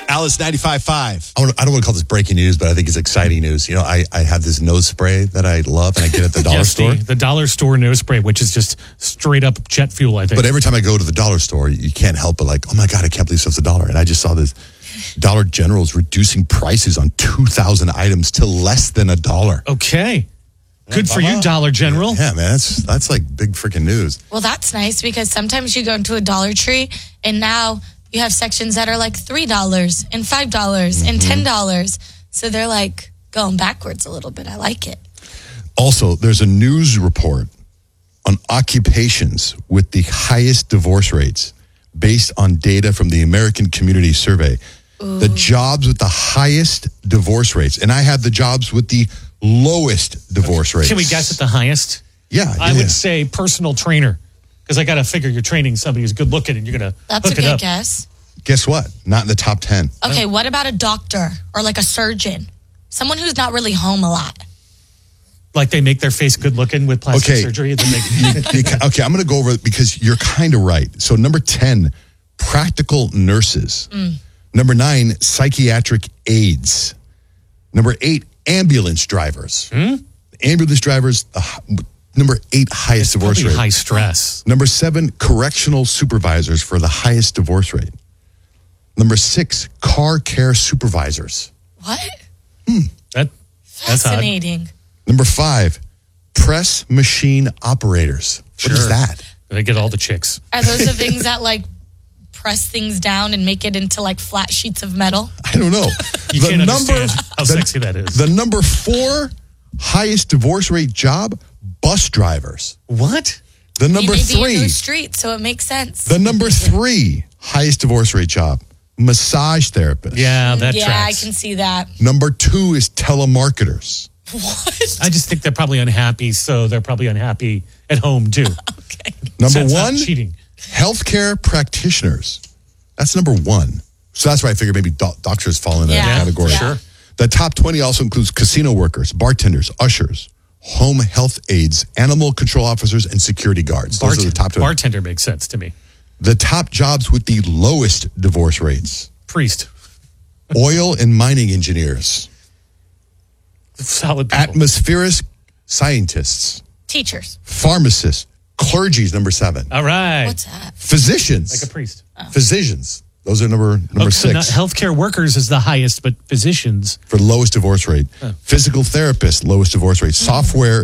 Alice 95.5. I don't want to call this breaking news, but I think it's exciting news. You know, I have this nose spray that I love and I get at the dollar store. The dollar store nose spray, which is just straight up jet fuel, I think. But every time I go to the dollar store, you can't help but like, oh my God, I can't believe stuff's $1. And I just saw this Dollar General is reducing prices on 2,000 items to less than $1. Okay. Good for you, Dollar General. Yeah, man, that's like big freaking news. Well, that's nice because sometimes you go into a Dollar Tree and now you have sections that are like $3 and $5 and $10. So they're like going backwards a little bit. I like it. Also, there's a news report on occupations with the highest divorce rates based on data from the American Community Survey. Ooh. The jobs with the highest divorce rates. And I have the jobs with the lowest divorce rates. Can we guess at the highest? Yeah. I would say personal trainer. Because I got to figure you're training somebody who's good looking and you're going to That's hook a it good up. guess. Guess what? Not in the top 10. Okay, what about a doctor or like a surgeon? Someone who's not really home a lot. Like they make their face good looking with plastic surgery. And then Okay, I'm going to go over it because you're kind of right. So number 10, practical nurses. Number 9, psychiatric aides. Number 8, ambulance drivers. Ambulance drivers, number 8 highest divorce rate. High stress. Number 7, correctional supervisors for the highest divorce rate. Number 6, car care supervisors. What? That's odd. Fascinating. Number 5, press machine operators. What is that? They get all the chicks. Are those the things that like press things down and make it into like flat sheets of metal? I don't know. You can't understand how sexy that is. The number 4 highest divorce rate job, bus drivers. What? The number You may be in 3, those streets, so it makes sense. the number 3 highest divorce rate job, massage therapist. Yeah, that yeah, tracks. I can see that. Number 2 is telemarketers. What? I just think they're probably unhappy, so they're probably unhappy at home too. Okay. Number That's not 1, cheating. healthcare practitioners. That's number 1. So that's why I figured maybe doctors fall in that Yeah, category. yeah. Sure. The top 20 also includes casino workers, bartenders, ushers, home health aides, animal control officers, and security guards. Those are the top 20. Bartender makes sense to me. The top jobs with the lowest divorce rates, Priest. oil and mining engineers, Solid people. atmospheric scientists, Teachers. pharmacists, clergy is number 7. All right. What's that? Physicians. Like a priest. Physicians. Those are number So 6 healthcare workers is the highest, but physicians. for the lowest divorce rate. Physical therapists, lowest divorce rate. Software